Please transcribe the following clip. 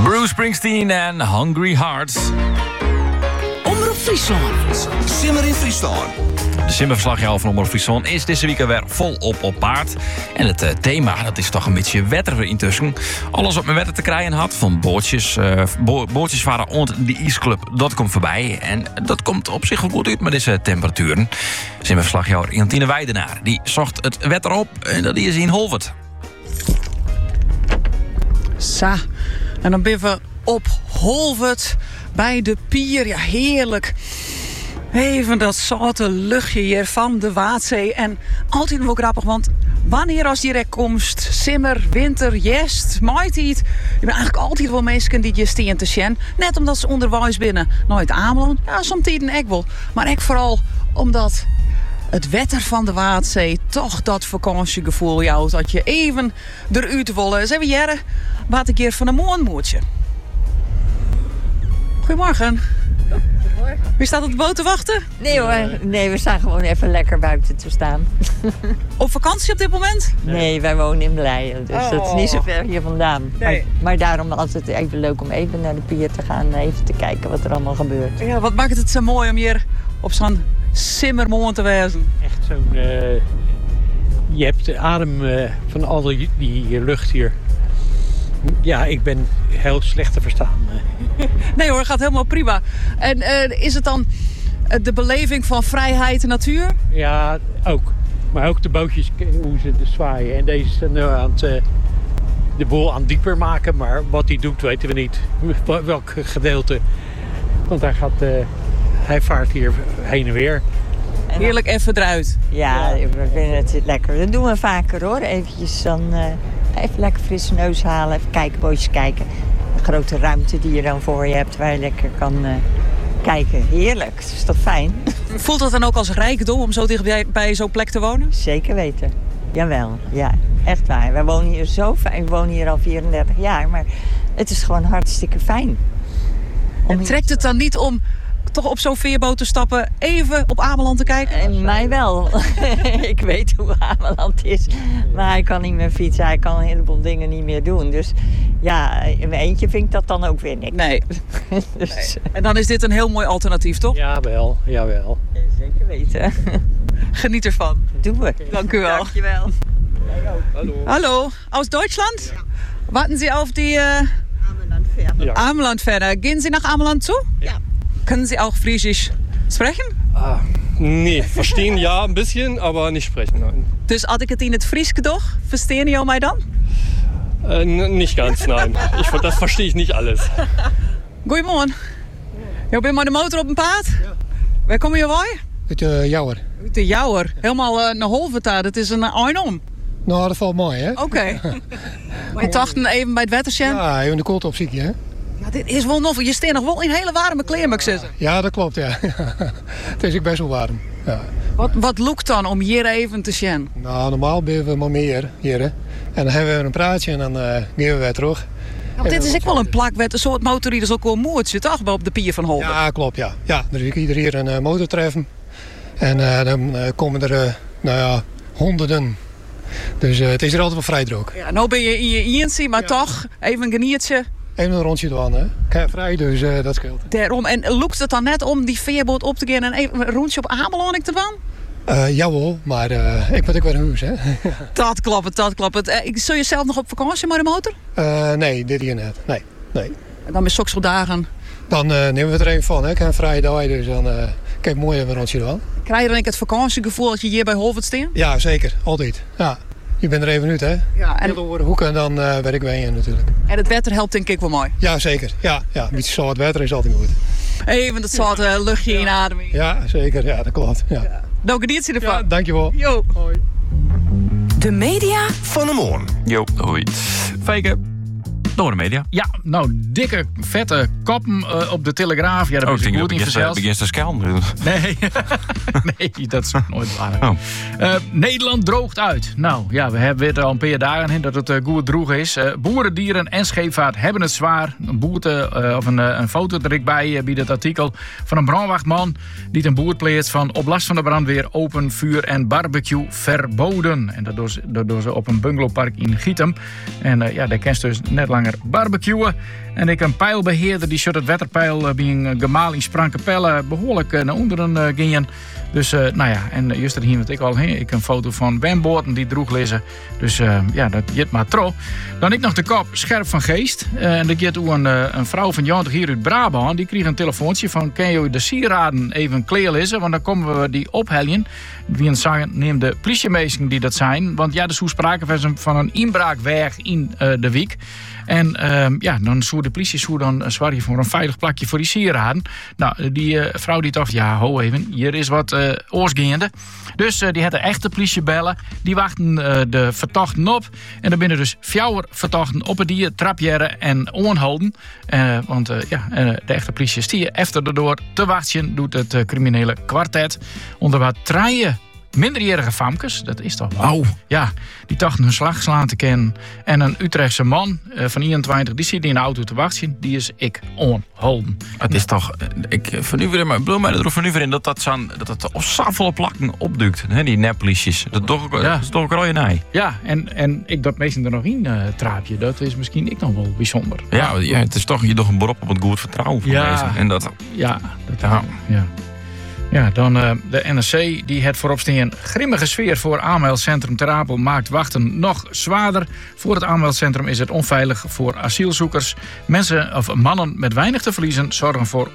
Bruce Springsteen en Hungry Hearts. Omroep Friesland. Simmer in Friesland. De simmerverslaggever van Omroep Friesland is deze week weer volop op paard. En het thema, dat is toch een beetje wetter intussen. Alles wat met wetter te krijgen had, van bootjes. Bootjes varen onder de ijsclub, dat komt voorbij. En dat komt op zich wel goed uit met deze temperaturen. Simmerverslaggever Jantine Weidenaar, die zocht het wetter op en dat is in Holvert. Sa, en dan ben we op Holvert bij de pier. Ja, heerlijk. Even dat zoute luchtje hier van de Waatzee. En altijd wel grappig, want wanneer als direct komst, simmer, winter, jest, maaitijd. Je bent eigenlijk altijd wel mensen die je steen te zien. Net omdat ze onderwijs binnen. Nooit Ameland, ja, soms tijden ook wel. Maar ik vooral omdat het wetter van de Waatzee toch dat vakantiegevoel jou dat je even eruit willen. Zijn we jaren wat ik hier van een moornmoertje. Goedemorgen. Wie staat op de boot te wachten? Nee hoor, nee, we staan gewoon even lekker buiten te staan. Op vakantie op dit moment? Nee, wij wonen in Blijen, dus dat is niet zo ver hier vandaan. Nee. Maar daarom altijd even leuk om even naar de pier te gaan en even te kijken wat er allemaal gebeurt. Ja, wat maakt het zo mooi om hier op zo'n simmermoorn te wezen? Echt zo'n... je hebt de adem van al die lucht hier. Ja, ik ben heel slecht te verstaan. Nee hoor, gaat helemaal prima. En is het dan de beleving van vrijheid en natuur? Ja, ook. Maar ook de bootjes, hoe ze zwaaien. En deze zijn nu aan het de boel aan dieper maken. Maar wat hij doet, weten we niet. Welk gedeelte. Want hij vaart hier heen en weer. Heerlijk even eruit. Ja, we vinden het lekker. Dat doen we vaker hoor. Eventjes dan even lekker frisse neus halen. Even kijken, bootjes kijken. Een grote ruimte die je dan voor je hebt waar je lekker kan kijken. Heerlijk, dat is toch fijn? Voelt dat dan ook als rijkdom om zo dicht bij zo'n plek te wonen? Zeker weten. Jawel, ja. Echt waar. Wij wonen hier zo fijn. We wonen hier al 34 jaar. Maar het is gewoon hartstikke fijn. En trekt het dan niet om toch op zo'n veerboot te stappen, even op Ameland te kijken? Mij wel. Ik weet hoe Ameland is. Maar hij kan niet meer fietsen. Hij kan een heleboel dingen niet meer doen. Dus ja, in mijn eentje vind ik dat dan ook weer niks. Nee. Dus, Nee. En dan is dit een heel mooi alternatief, toch? Jawel, jawel. Zeker weten. Geniet ervan. Doen we. Dank u wel. Dankjewel. Hallo. Hallo, aus Deutschland? Ja. Warten Sie auf die Ja. Amelandfähre. Gehen Sie nach Ameland zu? Ja. Können Sie auch Frisisch sprechen? Nee, verstehen ja ein bisschen, aber nicht sprechen, nein. Dus als ik het in het Fries doch, verstaan jou mij dan? Nicht ganz, nein. Das verstehe ich nicht alles. Goedemorgen. Je bent maar de motor op een paard? Ja. Waar kom je bij? Uit Jouwer. Uit de Jouwer. Helemaal naar Holvert daar. Dat is een Arnhem. Nou, dat valt mooi, hè? Oké. Maar je dacht even bij het wettersje? Ja, even de koelte op ziekje, hè? Ja, dit is wel nog. Je staat nog wel in hele warme kleren, mag ik zeggen. Ja, dat klopt, ja. Het is ook best wel warm. Ja. Wat lukt dan om hier even te zien? Nou, normaal ben we maar meer hier, hè? En dan hebben we een praatje en dan gaan we weer terug. Ja, dit is ook wel een plak, een soort motorrieders ook wel moertje, toch? Op de pier van Holvert. Ja, klopt, ja. Ja, er is ieder hier een motortreffen. En dan komen er, honderden. Dus het is er altijd wel vrij druk. Ja, nou ben je in je eentje, maar toch even een geniertje. Even een rondje doen, hè? Kijk, vrij, dus dat scheelt. Daarom. En lukt het dan net om die veerboot op te gaan en even een rondje op Ameland te doen? Jawel, maar ik moet ook weer een huis, hè? Dat klopt. Zul je zelf nog op vakantie met de motor? Nee, dit hier net. Nee. En dan met zo'n dagen. Dan nemen we het er even van, hè? Ik heb een vrije dag, dus dan kijk mooi even een rondje doen. Krijg je dan ook het vakantiegevoel als je hier bij Holvert staat? Ja, zeker. Altijd. Ja. Je bent er even uit, hè? Ja, en door de hoeken, dan werk ik bij je natuurlijk. En het wetter helpt denk ik wel mooi. Ja, zeker. Ja, een beetje zout wetter is altijd goed. Even dat zoute luchtje inademen. Ja, zeker. Ja, dat klopt. Ja. Nou, geniet je ervan. Ja, dankjewel. Jo. Hoi. De media van de morgen. Jo, hoi. Fijke. Door de media. Ja, nou, dikke, vette koppen op de Telegraaf. Ja, daar ben ik goed in verzeld. Begint te schelden. Nee. Nee, dat is nooit waar. Oh. Nederland droogt uit. Nou, ja, we hebben het al een paar dagen in dat het goed droeg is. Boeren, dieren en scheepvaart hebben het zwaar. Een boete of een foto er ik bij het artikel van een brandwachtman die een boer pleegt van op last van de brandweer open vuur en barbecue verboden. En dat doen ze op een bungalowpark in Gieten. En ja, daar kent dus net lang langer barbecuen. En ik een pijlbeheerder die shot het wetterpeil bij een gemaal in Sprankapelle behoorlijk naar onderen gingen. Dus en juist hier wat ik al heen. Ik een foto van Wim Boorten die droeg lezen. Dus dat jit maar tro. Dan ik nog de kop scherp van geest. En dat jit een vrouw van 90 hier uit Brabant. Die kreeg een telefoontje van kan je de sieraden even kleerlezen? Want dan komen we die ophellen. Wie een zagen neemt de politiemeesters die dat zijn. Want ja, er is sprake van een inbraakweg in de week. En dan zou de politie dan zwaar voor een veilig plakje voor die sieraden. Nou, die vrouw die dacht, ja, ho even, hier is wat oorsgaande. Dus die had de echte politie bellen. Die wachten de verdachten op. En er binnen dus 4 verdachten op het dier trapjeren en onhouden. Want de echte politie is hier efter erdoor te wachten, doet het criminele kwartet. Onder wat treien. Minderjarige famkes, dat is toch wel. Oh. Ja, die dachten hun slag slaan te kennen. En een Utrechtse man van 21, die zit in de auto te wachten. Die is ik onholden. Het is toch, ik vernuver maar bedoel mij er vernuver in dat het op zoveel plakken opduikt, hè, die neppolities. Dat is toch een rode naai. Ja, en ik dat meestal er nog in traapje. Dat is misschien ik nog wel bijzonder. Ja, het is toch je toch een beroep op het goed vertrouwen van deze. En dat. Ja. Ja, dan de NRC die het vooropstaan grimmige sfeer voor aanmeldcentrum Ter Apel maakt wachten nog zwaarder. Voor het aanmeldcentrum is het onveilig voor asielzoekers. Mensen of mannen met weinig te verliezen zorgen voor